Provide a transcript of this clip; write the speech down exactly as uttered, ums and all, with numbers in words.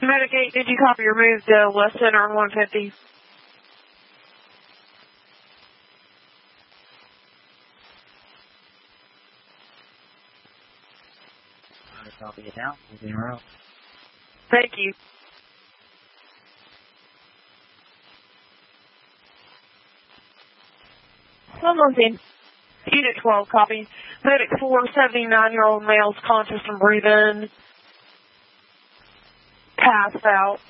Medic eight, did you copy your move to West Center on one fifty? I copy it now. Moving around. Thank you. Someone's in. Unit twelve, copy. Medic four, seventy-nine-year-old male's conscious and breathing. Passed out.